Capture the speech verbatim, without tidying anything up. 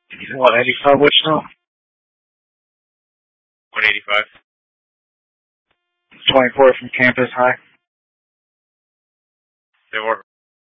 one eighty-five Wichita. one eighty-five. twenty-four from Campus High. They were